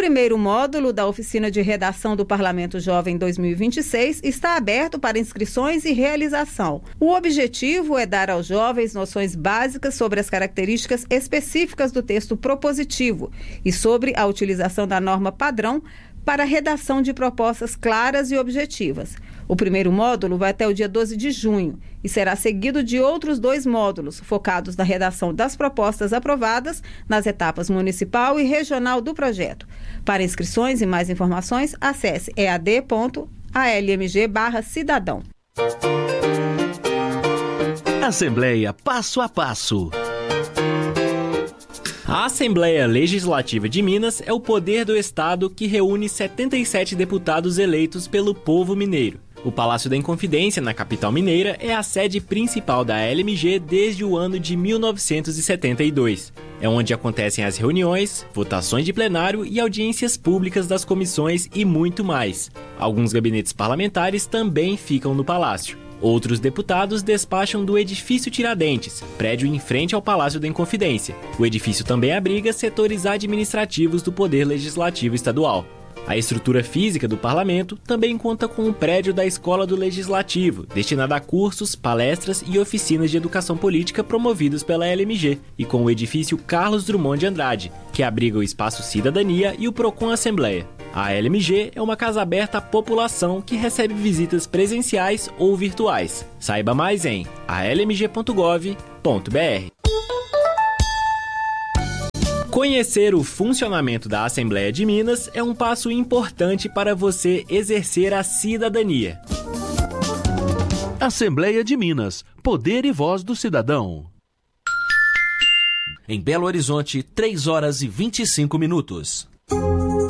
primeiro módulo da Oficina de Redação do Parlamento Jovem 2026 está aberto para inscrições e realização. O objetivo é dar aos jovens noções básicas sobre as características específicas do texto propositivo e sobre a utilização da norma padrão para a redação de propostas claras e objetivas. O primeiro módulo vai até o dia 12 de junho e será seguido de outros 2 módulos focados na redação das propostas aprovadas nas etapas municipal e regional do projeto. Para inscrições e mais informações, acesse ead.almg/cidadão. Assembleia Passo a Passo. A Assembleia Legislativa de Minas é o poder do Estado que reúne 77 deputados eleitos pelo povo mineiro. O Palácio da Inconfidência, na capital mineira, é a sede principal da ALMG desde o ano de 1972. É onde acontecem as reuniões, votações de plenário e audiências públicas das comissões e muito mais. Alguns gabinetes parlamentares também ficam no palácio. Outros deputados despacham do Edifício Tiradentes, prédio em frente ao Palácio da Inconfidência. O edifício também abriga setores administrativos do Poder Legislativo Estadual. A estrutura física do parlamento também conta com um prédio da Escola do Legislativo, destinado a cursos, palestras e oficinas de educação política promovidos pela LMG, e com o edifício Carlos Drummond de Andrade, que abriga o Espaço Cidadania e o Procon Assembleia. A LMG é uma casa aberta à população que recebe visitas presenciais ou virtuais. Saiba mais em almg.gov.br. Conhecer o funcionamento da Assembleia de Minas é um passo importante para você exercer a cidadania. Assembleia de Minas, poder e voz do cidadão. Em Belo Horizonte, 3 horas e 25 minutos.